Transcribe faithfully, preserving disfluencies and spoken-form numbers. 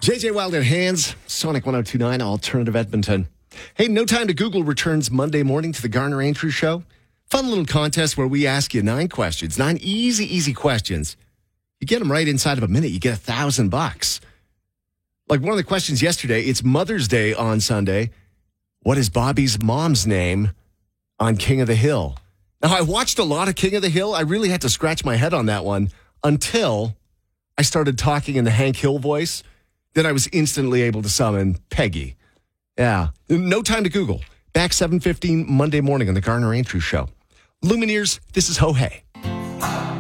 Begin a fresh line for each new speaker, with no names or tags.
J J Wild and Hands, Sonic one oh two point nine, Alternative Edmonton. Hey, No Time to Google returns Monday morning to the Garner Andrews Show. Fun little contest where we ask you nine questions, nine easy, easy questions. You get them right inside of a minute, you get a thousand bucks. Like one of the questions yesterday, it's Mother's Day on Sunday. What is Bobby's mom's name on King of the Hill? Now, I watched a lot of King of the Hill. I really had to scratch my head on that one until I started talking in the Hank Hill voice. Then I was instantly able to summon Peggy. Yeah. No Time to Google. Back seven fifteen Monday morning on the Garner Andrews Show. Lumineers, this is Ho Hey.